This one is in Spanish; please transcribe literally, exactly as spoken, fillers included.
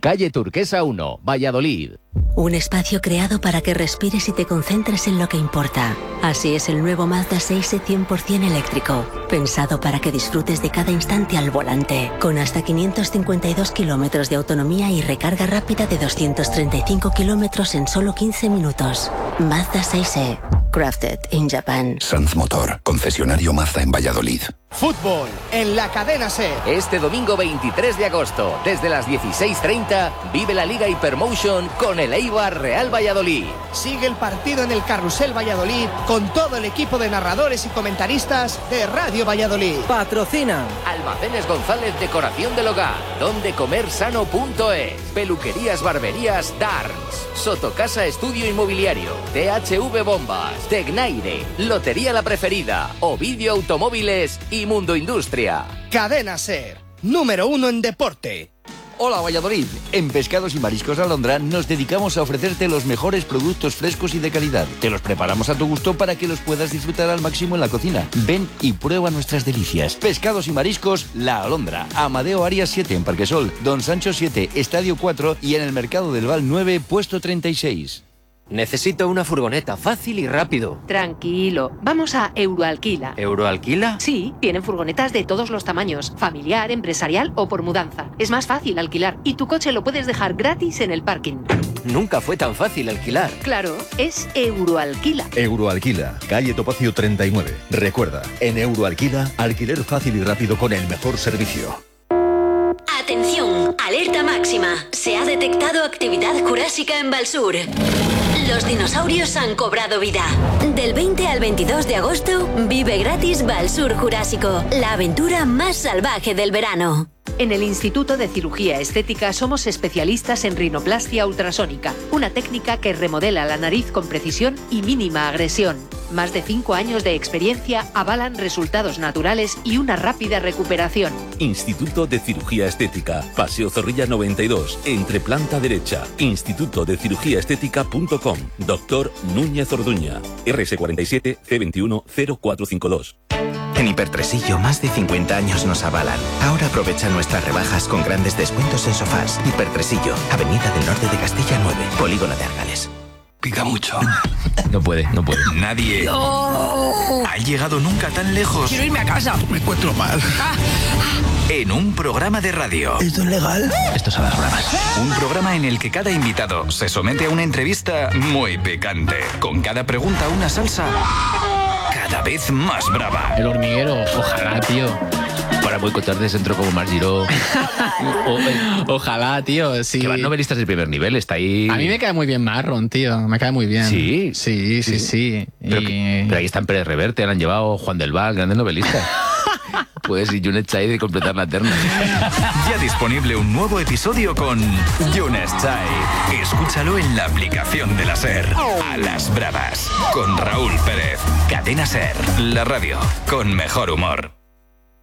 Calle Turquesa uno, Valladolid. Un espacio creado para que respires y te concentres en lo que importa. Así es el nuevo Mazda seis e cien por ciento eléctrico, pensado para que disfrutes de cada instante al volante, con hasta quinientos cincuenta y dos kilómetros de autonomía y recarga rápida de doscientos treinta y cinco kilómetros en solo quince minutos. Mazda seis e, crafted in Japan. Sanz Motor, concesionario Mazda en Valladolid. Fútbol en la cadena SER. Este domingo veintitrés de agosto, desde las dieciséis treinta, vive la Liga Hypermotion con el Eibar Real Valladolid. Sigue el partido en el Carrusel Valladolid con todo el equipo de narradores y comentaristas de Radio Valladolid. Patrocina Almacenes González Decoración del Hogar, donde comer sano punto es, Peluquerías Barberías Darns, Sotocasa Estudio Inmobiliario, T H V Bombas, Tecnaire, Lotería La Preferida, Ovidio Automóviles y Mundo Industria. Cadena SER, número uno en deporte. Hola Valladolid, en Pescados y Mariscos Alondra nos dedicamos a ofrecerte los mejores productos frescos y de calidad. Te los preparamos a tu gusto para que los puedas disfrutar al máximo en la cocina. Ven y prueba nuestras delicias. Pescados y Mariscos La Alondra, Amadeo Arias siete en Parquesol, Don Sancho siete, Estadio cuatro y en el Mercado del Val nueve, puesto treinta y seis. Necesito una furgoneta fácil y rápido. Tranquilo, vamos a Euroalquila. ¿Euroalquila? Sí, tienen furgonetas de todos los tamaños, familiar, empresarial o por mudanza. Es más fácil alquilar y tu coche lo puedes dejar gratis en el parking. Nunca fue tan fácil alquilar. Claro, es Euroalquila. Euroalquila, calle Topacio treinta y nueve. Recuerda, en Euroalquila, alquiler fácil y rápido con el mejor servicio. Atención, alerta máxima. Se ha detectado actividad jurásica en Valsur. Los dinosaurios han cobrado vida. Del veinte al veintidós de agosto, vive gratis Valsur Jurásico, la aventura más salvaje del verano. En el Instituto de Cirugía Estética somos especialistas en rinoplastia ultrasónica, una técnica que remodela la nariz con precisión y mínima agresión. Más de cinco años de experiencia avalan resultados naturales y una rápida recuperación. Instituto de Cirugía Estética, Paseo Zorrilla noventa y dos, entre planta derecha. instituto de cirugía estética punto com. Doctor Núñez Orduña, R S cuarenta y siete C veintiuno cero cuatro cinco dos. En Hipertresillo, más de cincuenta años nos avalan. Ahora aprovecha nuestras rebajas con grandes descuentos en sofás. Hipertresillo, Avenida del Norte de Castilla nueve, Polígono de Argales. Pica mucho. No puede, no puede. Nadie No. ha llegado nunca tan lejos. Quiero irme a casa. Me encuentro mal. Ah. En un programa de radio. ¿Esto es legal? Esto es a las bravas. Un programa en el que cada invitado se somete a una entrevista muy picante. Con cada pregunta una salsa cada vez más brava. El hormiguero, ojalá, tío. Para boicotar de centro como Mar Giró. o, eh, ojalá, tío, sí. Que van novelistas de primer nivel, está ahí. A mí me cae muy bien Marron, tío. Me cae muy bien. Sí. Sí, sí, sí. sí. Pero, y... que, pero ahí están Pérez Reverte, han llevado Juan del Val, grandes novelistas. Puedes ir Yunes Chai de completar la terna. Ya disponible un nuevo episodio con Yunes Chai. Escúchalo en la aplicación de la SER. A las bravas. Con Raúl Pérez. Cadena SER. La radio con mejor humor.